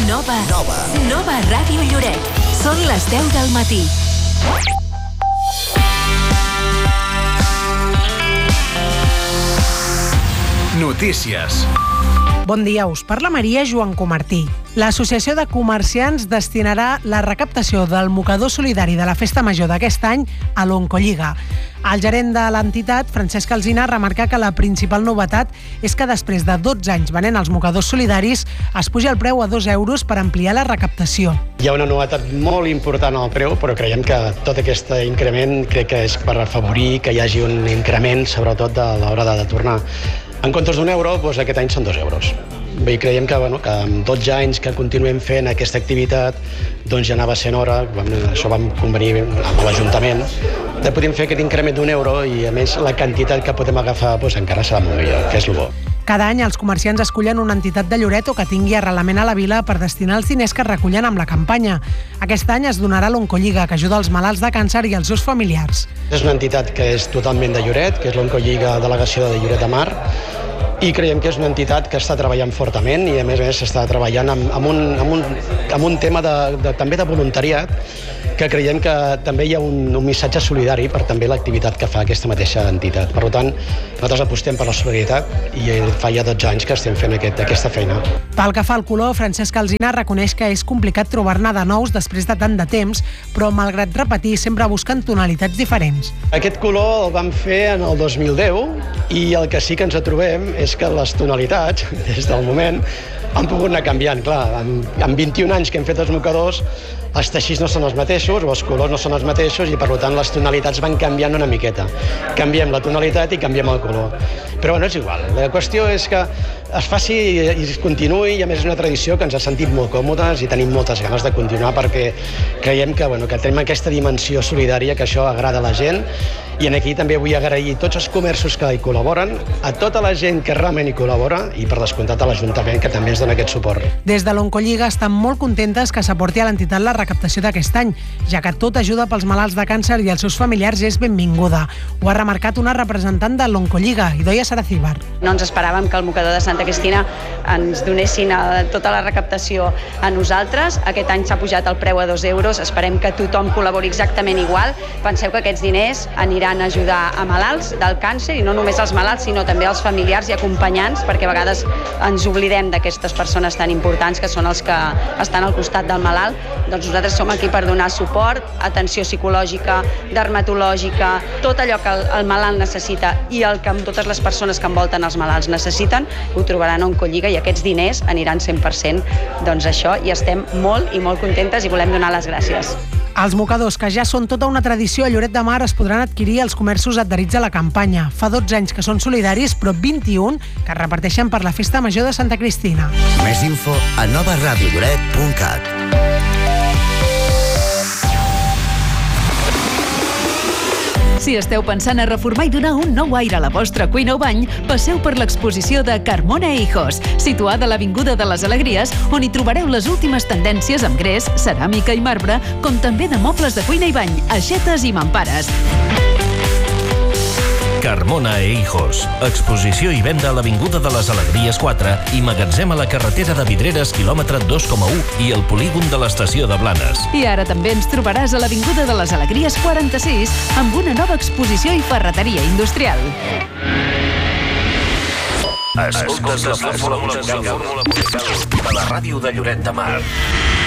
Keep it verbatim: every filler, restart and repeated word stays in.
Nova. Nova. Nova Ràdio Lloret. Són les deu del matí. Notícies. Bon dia, us parla Maria Joan Comartí. L'Associació de Comerciants destinarà la recaptació del mocador solidari de la Festa Major d'aquest any a l'Oncolliga. El gerent de l'entitat, Francesc Alsina, remarca que la principal novetat és que després de dotze anys venent els mocadors solidaris es puja el preu a dos euros per ampliar la recaptació. Hi ha una novetat molt important al preu, però creiem que tot aquest increment crec que és per afavorir que hi hagi un increment, sobretot a l'hora de tornar. En comptes d'un euro, doncs aquest any són dos euros. Bé, creiem que, bueno, que amb dotze anys que continuem fent aquesta activitat, doncs ja anava sent hora, això vam convenir amb l'Ajuntament, de podem fer aquest increment d'un euro i, a més, la quantitat que podem agafar doncs, encara serà molt millor, que és el bo. Cada any els comerciants escullen una entitat de Lloret o que tingui arrelament a la vila per destinar els diners que recullen amb la campanya. Aquest any es donarà l'Oncolliga, que ajuda els malalts de càncer i els seus familiars. És una entitat que és totalment de Lloret, que és l'Oncolliga Delegació de Lloret de Mar, i creiem que és una entitat que està treballant fortament i a més a més està treballant amb, amb, un, amb, un, amb un tema de, de, també de voluntariat, que creiem que també hi ha un, un missatge solidari per també l'activitat que fa aquesta mateixa entitat. Per tant, nosaltres apostem per la solidaritat i fa ja dotze anys que estem fent aquest, aquesta feina. Pel que fa al color, Francesc Alsina reconeix que és complicat trobar-ne de nous després de tant de temps, però malgrat repetir sempre busquen tonalitats diferents. Aquest color el vam fer en el dos mil deu i el que sí que ens trobem és que les tonalitats, des del moment, han pogut anar canviant. Clar, en, en vint-i-un anys que hem fet els mocadors, els teixits no són els mateixos, o els colors no són els mateixos, i per tant les tonalitats van canviant una miqueta. Canviem la tonalitat i canviem el color. Però bueno, és igual. La qüestió és que es faci i es continuï, i a més és una tradició que ens ha sentit molt còmodes i tenim moltes ganes de continuar perquè creiem que, bueno, que tenim aquesta dimensió solidària, que això agrada a la gent, i aquí també vull agrair tots els comerços que hi col·laboren, a tota la gent que realment hi col·labora i per descomptat a l'Ajuntament, que també ens dona aquest suport. Des de l'Oncolliga estan molt contentes que s'aporti a l'entitat la recaptació d'aquest any, ja que tot ajuda pels malalts de càncer i els seus familiars és benvinguda. Ho ha remarcat una representant de l'Oncolliga, Idoia Saracíbar. No ens esperàvem que el mocador de Santa Cristina ens donessin tota la recaptació a nosaltres. Aquest any s'ha pujat el preu a dos euros. Esperem que tothom col·labori exactament igual. Penseu que aquests diners aniran a ajudar a malalts del càncer, i no només als malalts, sinó també als familiars i acompanyants, perquè a vegades ens oblidem d'aquestes persones tan importants que són els que estan al costat del malalt. Doncs nosaltres som aquí per donar suport, atenció psicològica, dermatològica, tot allò que el, el malalt necessita i el que totes les persones que envolten els malalts necessiten, ho trobaran a Oncolliga, i aquests diners aniran cent per cent doncs això, i estem molt i molt contentes i volem donar les gràcies. Els mocadors, que ja són tota una tradició a Lloret de Mar, es podran adquirir als comerços adherits a la campanya. Fa dotze anys que són solidaris, però vint-i-un que es reparteixen per la Festa Major de Santa Cristina. Més info a nova ràdio lloret punt cat. Si esteu pensant a reformar i donar un nou aire a la vostra cuina o bany, passeu per l'exposició de Carmona e Hijos, situada a l'Avinguda de les Alegries, on hi trobareu les últimes tendències amb gres, ceràmica i marbre, com també de mobles de cuina i bany, aixetes i mampares. Carmona e Hijos. Exposició i venda a l'Avinguda de les Alegries quatre i magatzem a la carretera de Vidreres, quilòmetre dos coma u, i el polígon de l'estació de Blanes. I ara també ens trobaràs a l'Avinguda de les Alegries quaranta-sis amb una nova exposició i ferreteria industrial. Escoltes la fórmula musical de la ràdio de Lloret de Mar.